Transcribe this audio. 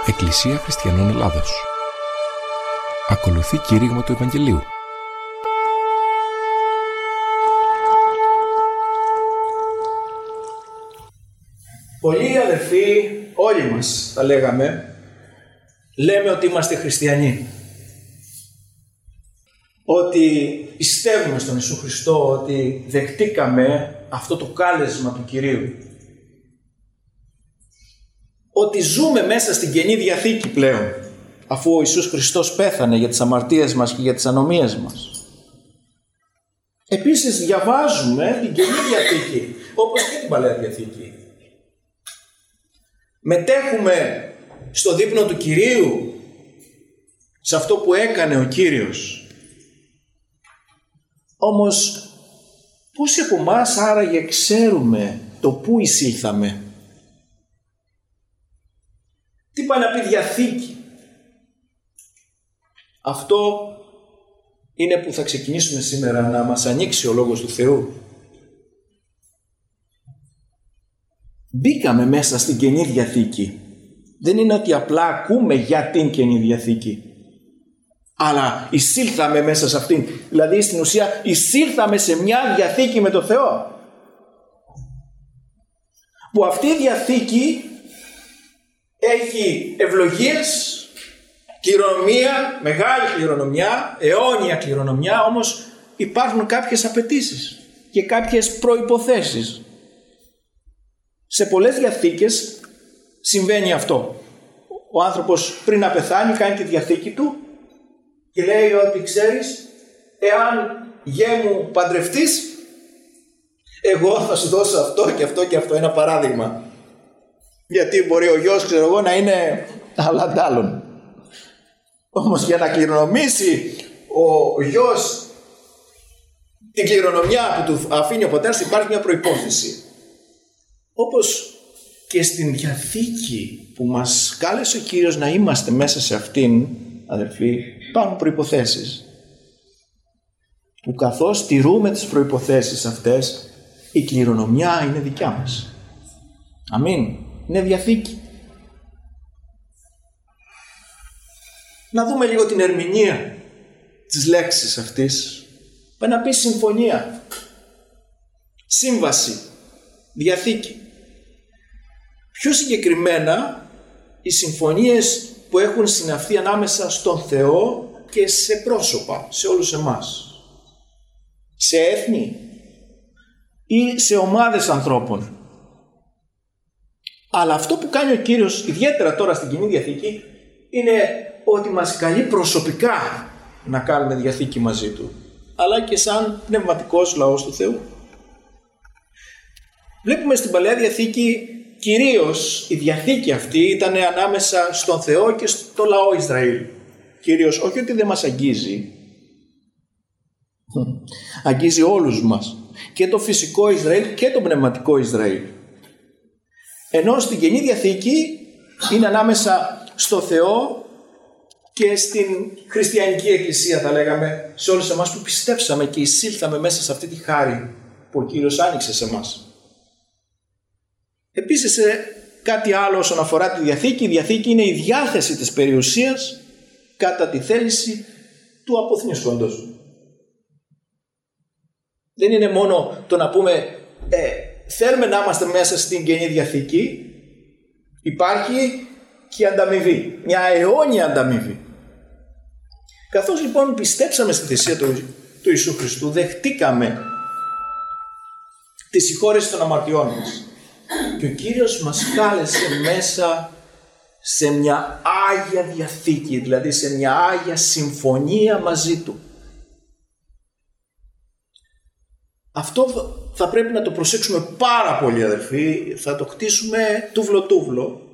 Εκκλησία Χριστιανών Ελλάδος. Ακολουθεί κήρυγμα του Ευαγγελίου. Πολλοί αδερφοί, όλοι μας τα λέγαμε, λέμε ότι είμαστε χριστιανοί. Ότι πιστεύουμε στον Ιησού Χριστό, ότι δεχτήκαμε αυτό το κάλεσμα του Κυρίου. Ότι ζούμε μέσα στην Καινή Διαθήκη πλέον, αφού ο Ιησούς Χριστός πέθανε για τις αμαρτίες μας και για τις ανομίες μας. Επίσης διαβάζουμε την Καινή Διαθήκη, όπως και την Παλαιά Διαθήκη. Μετέχουμε στο δείπνο του Κυρίου, σε αυτό που έκανε ο Κύριος. Όμως πόσοι από εμάς άραγε ξέρουμε το πού εισήλθαμε? Τι πάει να πει Διαθήκη? Αυτό είναι που θα ξεκινήσουμε σήμερα, να μας ανοίξει ο Λόγος του Θεού. Μπήκαμε μέσα στην Καινή Διαθήκη. Δεν είναι ότι απλά ακούμε για την Καινή Διαθήκη, αλλά εισήλθαμε μέσα σε αυτήν. Δηλαδή στην ουσία εισήλθαμε σε μια διαθήκη με το Θεό, που αυτή η διαθήκη έχει ευλογίες, κληρονομία, μεγάλη κληρονομιά, αιώνια κληρονομιά. Όμως υπάρχουν κάποιες απαιτήσεις και κάποιες προϋποθέσεις. Σε πολλές διαθήκες συμβαίνει αυτό. Ο άνθρωπος πριν να πεθάνει κάνει τη διαθήκη του και λέει ότι ξέρεις, εάν γέ μου παντρευτείς, εγώ θα σου δώσω αυτό και αυτό και αυτό. Ένα παράδειγμα. Γιατί μπορεί ο γιος, ξέρω εγώ, να είναι αλλαντάλλον. Όμως για να κληρονομήσει ο γιος την κληρονομιά που του αφήνει ο πατέρας, υπάρχει μια προϋπόθεση. Όπως και στην Διαθήκη που μας κάλεσε ο Κύριος να είμαστε μέσα σε αυτήν, αδερφοί, υπάρχουν προϋποθέσεις. Που καθώς τηρούμε τις προϋποθέσεις αυτές, η κληρονομιά είναι δικιά μας. Αμήν. Είναι Διαθήκη. Να δούμε λίγο την ερμηνεία της λέξης αυτής. Πάει να πει συμφωνία, σύμβαση, Διαθήκη. Πιο συγκεκριμένα, οι συμφωνίες που έχουν συναυθεί ανάμεσα στον Θεό και σε πρόσωπα, σε όλους εμάς, σε έθνη ή σε ομάδες ανθρώπων. Αλλά αυτό που κάνει ο Κύριος, ιδιαίτερα τώρα στην Καινή Διαθήκη, είναι ότι μας καλεί προσωπικά να κάνουμε διαθήκη μαζί Του, αλλά και σαν πνευματικός λαός του Θεού. Βλέπουμε στην Παλαιά Διαθήκη κυρίως η διαθήκη αυτή ήταν ανάμεσα στον Θεό και στο λαό Ισραήλ. Κυρίως, όχι ότι δεν μας αγγίζει, αγγίζει όλους μας, και το φυσικό Ισραήλ και το πνευματικό Ισραήλ. Ενώ στην Καινή Διαθήκη είναι ανάμεσα στο Θεό και στην χριστιανική εκκλησία, θα λέγαμε, σε όλους εμάς που πιστέψαμε και εισήλθαμε μέσα σε αυτή τη χάρη που ο Κύριος άνοιξε σε εμάς. Επίσης, κάτι άλλο όσον αφορά τη Διαθήκη, η Διαθήκη είναι η διάθεση της περιουσίας κατά τη θέληση του αποθνήσκοντος. Δεν είναι μόνο το να πούμε θέλουμε να είμαστε μέσα στην Καινή Διαθήκη, υπάρχει και ανταμοιβή, μια αιώνια ανταμοιβή. Καθώς λοιπόν πιστέψαμε στη θυσία του Ιησού Χριστού, δεχτήκαμε τη συγχώρεση των αμαρτιών μας. Και ο Κύριος μας κάλεσε μέσα σε μια Άγια Διαθήκη, δηλαδή σε μια Άγια Συμφωνία μαζί Του. Αυτό θα πρέπει να το προσέξουμε πάρα πολύ, αδελφοί. Θα το χτίσουμε τούβλο-τούβλο